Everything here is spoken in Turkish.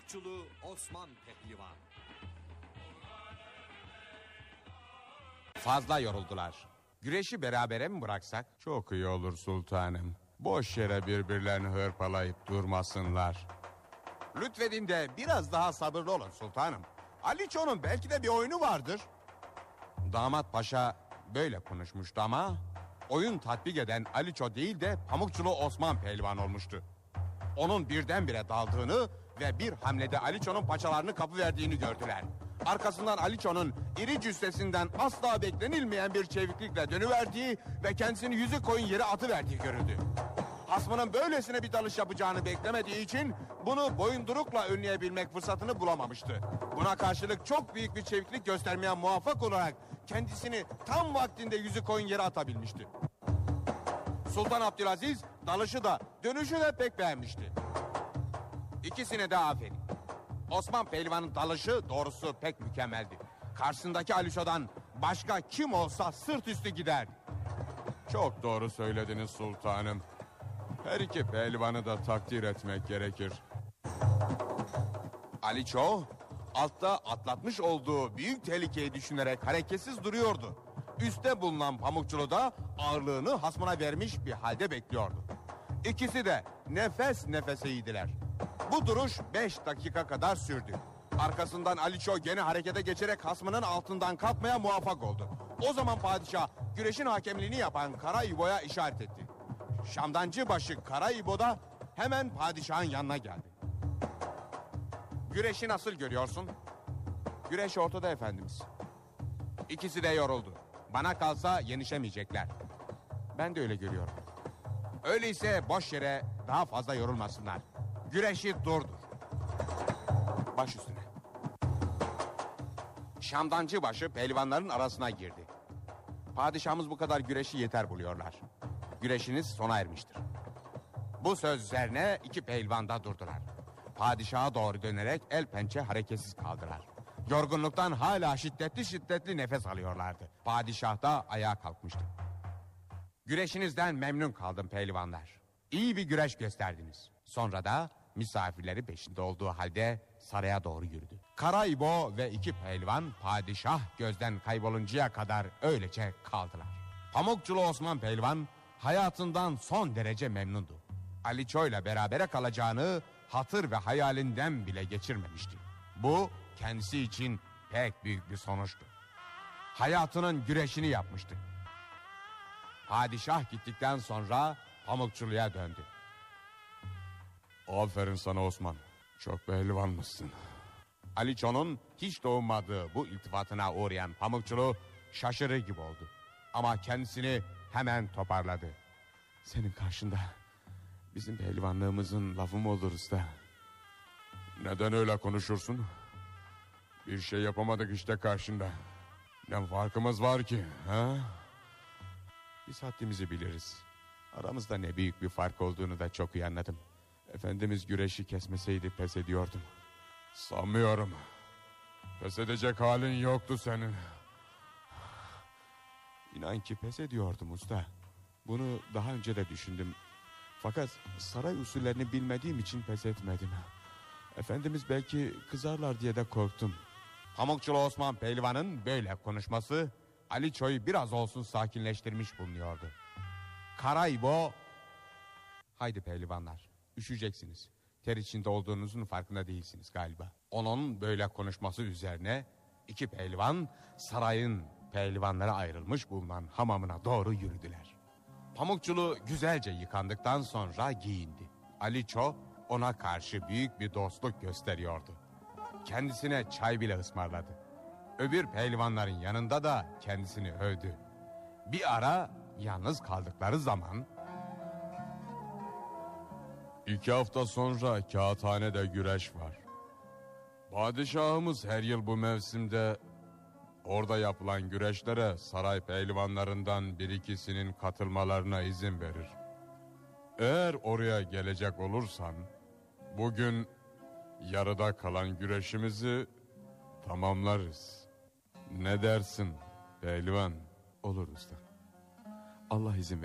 Pamukçulu Osman Pehlivan. Fazla yoruldular. Güreşi berabere mi bıraksak? Çok iyi olur sultanım. Boş yere birbirlerini hırpalayıp durmasınlar. Lütfedin de biraz daha sabırlı olun sultanım. Aliço'nun belki de bir oyunu vardır. Damat paşa böyle konuşmuştu ama oyun tatbik eden Aliço değil de Pamukçulu Osman Pehlivan olmuştu. Onun birdenbire daldığını ve bir hamlede Aliço'nun paçalarını kapıverdiğini gördüler. Arkasından Aliço'nun iri cüssesinden asla beklenilmeyen bir çeviklikle dönüverdiği ve kendisini yüzü koyun yere atıverdiği görüldü. Hasmının böylesine bir dalış yapacağını beklemediği için bunu boyundurukla önleyebilmek fırsatını bulamamıştı. Buna karşılık çok büyük bir çeviklik göstermeye muvaffak olarak kendisini tam vaktinde yüzü koyun yere atabilmişti. Sultan Abdülaziz dalışı da dönüşü de pek beğenmişti. İkisine de aferin. Osman Pehlivan'ın dalışı doğrusu pek mükemmeldi. Karşısındaki Aliço'dan başka kim olsa sırt üstü giderdi. Çok doğru söylediniz sultanım. Her iki pehlivanı da takdir etmek gerekir. Aliço altta atlatmış olduğu büyük tehlikeyi düşünerek hareketsiz duruyordu. Üste bulunan Pamukçulu da ağırlığını hasmına vermiş bir halde bekliyordu. İkisi de nefes nefeseydiler. Bu duruş 5 dakika kadar sürdü. Arkasından Aliço gene harekete geçerek hasmının altından kalkmaya muvaffak oldu. O zaman padişah güreşin hakemliğini yapan Kara İbo'ya işaret etti. Şamdancıbaşı Kara İbo da hemen padişahın yanına geldi. Güreşi nasıl görüyorsun? Güreş ortada efendimiz. İkisi de yoruldu. Bana kalsa yenişemeyecekler. Ben de öyle görüyorum. Öyleyse boş yere daha fazla yorulmasınlar. Güreşi durdur. Baş üstüne. Şamdancıbaşı pehlivanların arasına girdi. Padişahımız bu kadar güreşi yeter buluyorlar. Güreşiniz sona ermiştir. Bu söz üzerine iki pehlivan da durdular. Padişaha doğru dönerek el pençe hareketsiz kaldılar. Yorgunluktan hala şiddetli nefes alıyorlardı. Padişah da ayağa kalkmıştı. Güreşinizden memnun kaldım pehlivanlar. İyi bir güreş gösterdiniz. Sonra da misafirleri peşinde olduğu halde saraya doğru yürüdü. Kara İbo ve iki pehlivan padişah gözden kayboluncaya kadar öylece kaldılar. Pamukçulu Osman Pehlivan hayatından son derece memnundu. Aliço ile berabere kalacağını hatır ve hayalinden bile geçirmemişti. Bu kendisi için pek büyük bir sonuçtu. Hayatının güreşini yapmıştı. Padişah gittikten sonra Pamukçulu'ya döndü. Aferin sana Osman. Çok pehlivanmışsın. Aliço'nun hiç doğmadığı bu iltifatına uğrayan Pamukçulu şaşırır gibi oldu. Ama kendisini hemen toparladı. Senin karşında bizim pehlivanlığımızın lafı mı olur usta? Neden öyle konuşursun? Bir şey yapamadık işte karşında. Ne farkımız var ki? Ha? Biz haddimizi biliriz. Aramızda ne büyük bir fark olduğunu da çok iyi anladım. Efendimiz güreşi kesmeseydi pes ediyordum. Sanmıyorum. Pes edecek halin yoktu senin. İnan ki pes ediyordum usta. Bunu daha önce de düşündüm. Fakat saray usullerini bilmediğim için pes etmedim. Efendimiz belki kızarlar diye de korktum. Pamukçulu Osman Pehlivan'ın böyle konuşması Aliço'yu biraz olsun sakinleştirmiş bulunuyordu. Kara İbo, haydi pehlivanlar, üşüyeceksiniz. Ter içinde olduğunuzun farkında değilsiniz galiba. Onun böyle konuşması üzerine iki pehlivan sarayın pehlivanlara ayrılmış bulunan hamamına doğru yürüdüler. Pamukçulu güzelce yıkandıktan sonra giyindi. Aliço ona karşı büyük bir dostluk gösteriyordu. Kendisine çay bile ısmarladı. Öbür pehlivanların yanında da kendisini övdü. Bir ara yalnız kaldıkları zaman... 2 hafta sonra kağıthanede güreş var. Padişahımız her yıl bu mevsimde orada yapılan güreşlere saray pehlivanlarından bir ikisinin katılmalarına izin verir. Eğer oraya gelecek olursan bugün yarıda kalan güreşimizi tamamlarız. Ne dersin pehlivan? Olur usta. Allah izin